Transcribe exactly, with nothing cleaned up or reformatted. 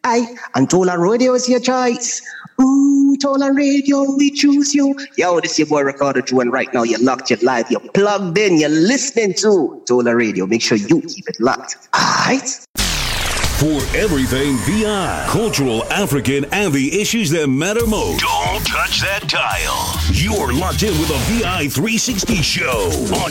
I and Tola Radio is your choice. Ooh, Tola Radio, we choose you. Yo, this is your boy Ricardo Drew, and right now you're locked, you're live, you're plugged in, you're listening to Tola Radio. Make sure you keep it locked. Alright? For everything V I, cultural, African, and the issues that matter most. Don't touch that dial. You're locked in with a V I three sixty show on